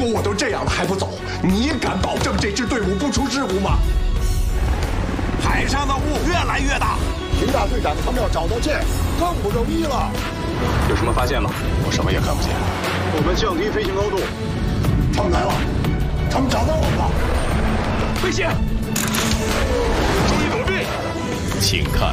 果我都这样了还不走，你敢保证这支队伍不出事故吗？ 海上的雾越来越大， 秦大队长他们要找到剑更不容易了。 有什么发现吗？ 我什么也看不见。 我们降低飞行高度。 他们来了，他们找到我们了。 危险！注意躲避！ 请看